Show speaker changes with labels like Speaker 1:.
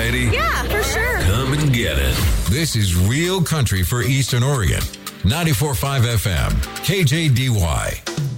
Speaker 1: ready?
Speaker 2: Yeah, for sure.
Speaker 1: Come and get it. This is Real Country for Eastern Oregon. 94.5 FM, KJDY.